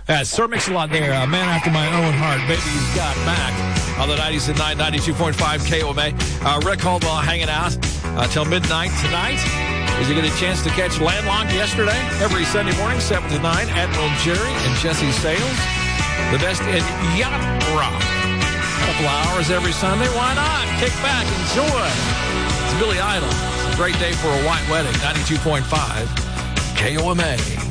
Sir Mix-a-Lot there, a man after my own heart. Baby's got back on the 90s and 92.5 KOMA. Rick Caldwell hanging out till midnight tonight. Did you get a chance to catch Landlocked yesterday? Every Sunday morning, 7 to 9, Admiral Jerry and Jesse Sales. The best in yacht rock. A couple of hours every Sunday. Why not? Kick back, enjoy. It's Billy Idol. It's a great day for a white wedding. 92.5 KOMA.